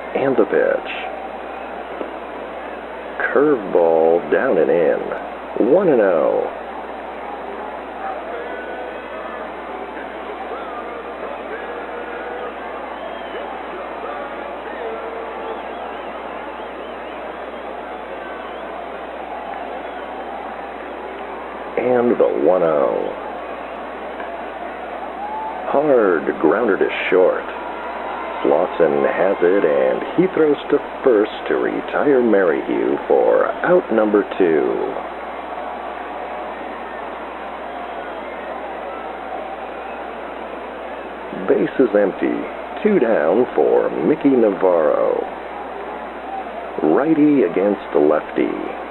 And the pitch. Curveball down and in. 1-0. And the 1-0. Hard grounder to short. Slauson has it, and he throws to first to retire Merrihew for out number 2. Base is empty. 2 down for Mickey Navarro. Righty against lefty.